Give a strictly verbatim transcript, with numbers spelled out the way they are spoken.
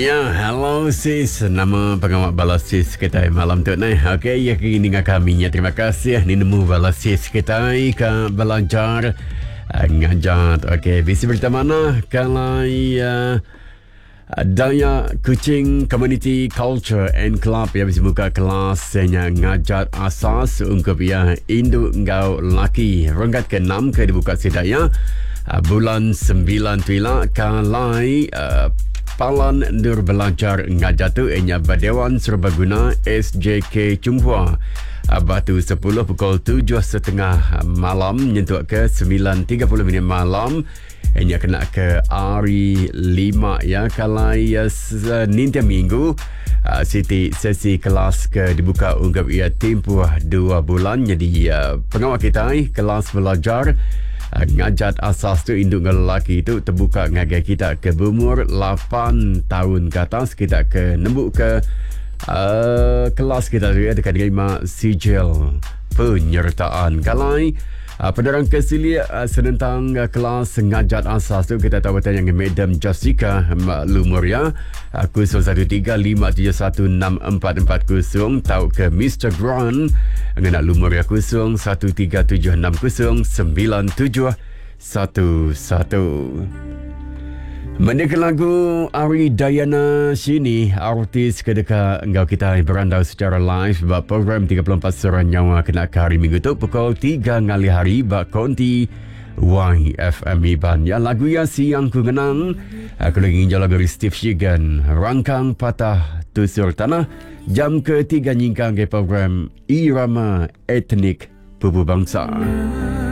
Ya, hello sis. Nama pengamat balas sis kita malam tu ni. Okey, ya kini dengan kami ya. Terima kasih ni nemu balas sis kita ke belajar uh, ngajar. Okey, visi berita mana kalau uh, Daya Kuching Community Culture and Club ya bisa buka kelas yang ngajar asas untuk ya induk ngau laki. Rangkat ke enam ke dibuka sedaya uh, bulan sembilan tuila kalai uh, Palan Nur Belajar ngajar tu enya Badewan Serbaguna S J K Chunghua Batu sepuluh pukul tujuh setengah malam nyentuh ke sembilan tiga puluh minit malam enya kena ke hari lima ya kalai uh, nintia minggu uh, siti sesi kelas ke dibuka untuk ia tempoh dua bulan jadi uh, pengawal kita kelas belajar ngajat asas tu induk lelaki tu terbuka ngagai kita ke berumur lapan tahun ke atas kita ke nembuk ke uh, kelas kita tu ya dekat terima sijil penyertaan kalai uh, penerang kesilia uh, senentang uh, kelas ngajat asas tu kita tahu tanya dengan Madam Jessica Lumur ya uh, kosong satu tiga lima tujuh satu enam empat empat kosong tahu ke Mister Grant dengan Lumur ya kosong satu tiga tujuh enam kosong sembilan tujuh satu satu. Mendengar lagu Ari Dayana sini artis kedeka engkau kita berandau secara live bak program tiga puluh empat Suara Nyawa kena ke hari Minggu tu pukul tiga ngali hari bak konti Y F M Iban ya lagu yang siang ku ngenang aku lagi ingin lagu Steve Shigan Rangkang Patah Tusur Tanah jam ketiga nyingkang ke program Irama Etnik Pupu Bangsa.